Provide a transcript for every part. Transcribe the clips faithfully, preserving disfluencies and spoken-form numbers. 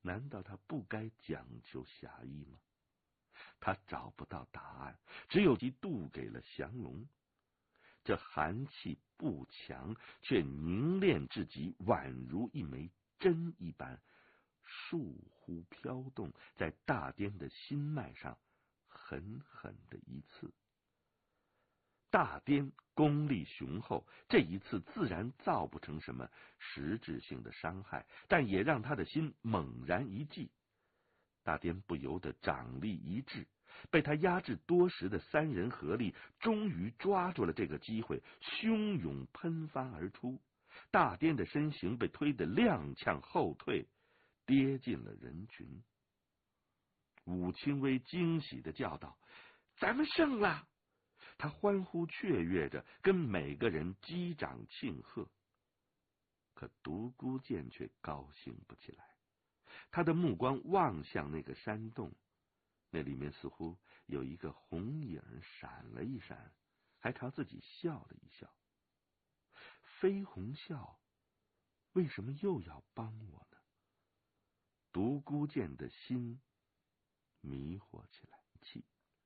难道他不该讲求侠义吗？他找不到答案，只有其渡给了降龙。这寒气不强，却凝练至极，宛如一枚针一般，倏忽飘动，在大颠的心脉上狠狠的一刺。大颠功力雄厚，这一次自然造不成什么实质性的伤害，但也让他的心猛然一悸。大颠不由得掌力一致，被他压制多时的三人合力终于抓住了这个机会，汹涌喷发而出。大颠的身形被推得踉跄后退，跌进了人群。武清微惊喜的叫道：“咱们胜了！”他欢呼雀跃着，跟每个人击掌庆贺。可独孤剑却高兴不起来，他的目光望向那个山洞，那里面似乎有一个红影闪了一闪，还朝自己笑了一笑。飞鸿笑为什么又要帮我呢？独孤剑的心迷惑起来。气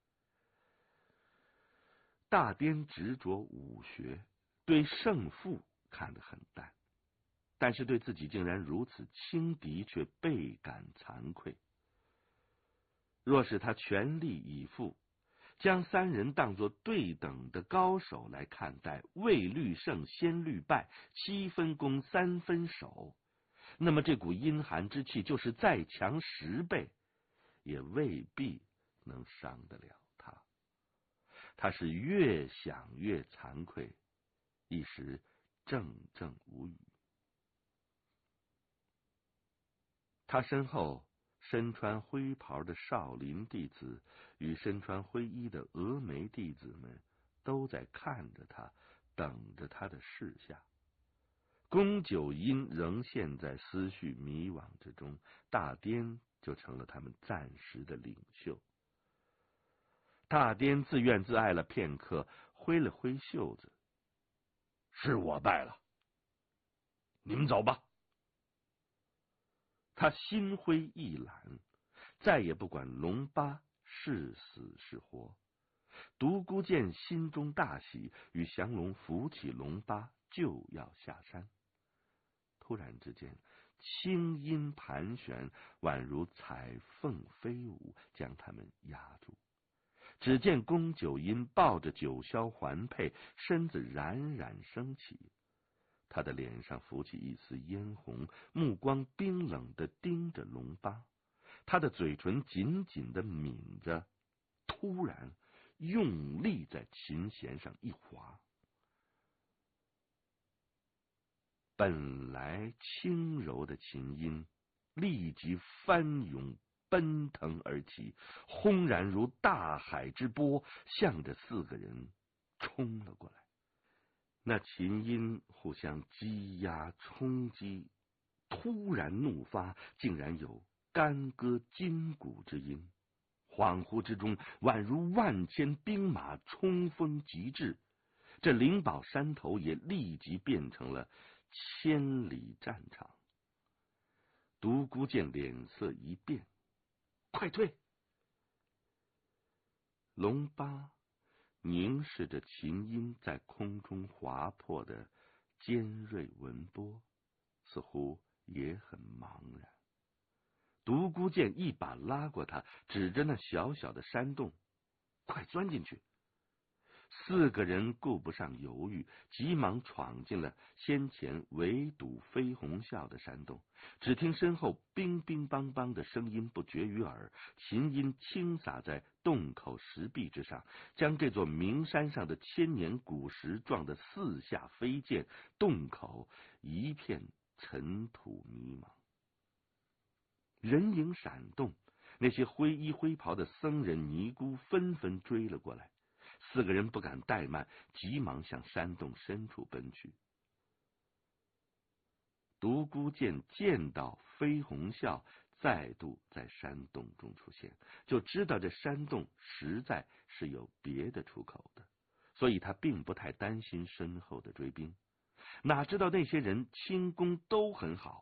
大颠执着武学，对胜负看得很淡，但是对自己竟然如此轻敌，却倍感惭愧。若是他全力以赴，将三人当作对等的高手来看待，未虑胜先虑败，七分攻三分守，那么这股阴寒之气就是再强十倍，也未必能伤得了他。他是越想越惭愧，一时怔怔无语。他身后身穿灰袍的少林弟子与身穿灰衣的峨眉弟子们都在看着他，等着他的示下。宫九阴仍陷在思绪迷惘之中，大颠就成了他们暂时的领袖。大颠自怨自艾了片刻，挥了挥袖子：“是我败了，你们走吧。”他心灰意懒，再也不管龙八是死是活。独孤剑心中大喜，与降龙扶起龙八就要下山。突然之间，青音盘旋，宛如彩凤飞舞，将他们压住。只见宫九阴抱着九霄环佩，身子冉冉升起，他的脸上浮起一丝嫣红，目光冰冷地盯着龙八，他的嘴唇紧紧地抿着，突然用力在琴弦上一划，本来轻柔的琴音立即翻涌奔腾而起，轰然如大海之波，向着四个人冲了过来。那琴音互相击压冲击，突然怒发，竟然有干戈筋骨之音。恍惚之中，宛如万千兵马冲锋急至，这灵宝山头也立即变成了千里战场。独孤剑脸色一变：“快退！”龙八凝视着琴音在空中划破的尖锐纹波，似乎也很茫然。独孤剑一把拉过他，指着那小小的山洞：“快钻进去！”四个人顾不上犹豫，急忙闯进了先前围堵飞鸿啸的山洞。只听身后冰冰梆梆的声音不绝于耳，琴音倾洒在洞口石壁之上，将这座名山上的千年古石撞得四下飞溅，洞口一片尘土迷茫。人影闪动，那些灰衣灰袍的僧人尼姑纷纷追了过来。四个人不敢怠慢，急忙向山洞深处奔去。独孤剑见到飞鸿啸再度在山洞中出现，就知道这山洞实在是有别的出口的，所以他并不太担心身后的追兵。哪知道那些人轻功都很好，